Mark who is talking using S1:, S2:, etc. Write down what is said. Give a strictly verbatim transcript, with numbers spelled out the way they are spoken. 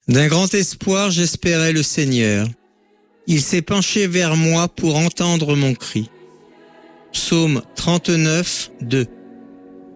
S1: D'un grand espoir, j'espérais le Seigneur. Il s'est penché vers moi pour entendre mon cri. Psaume trente-neuf, deux.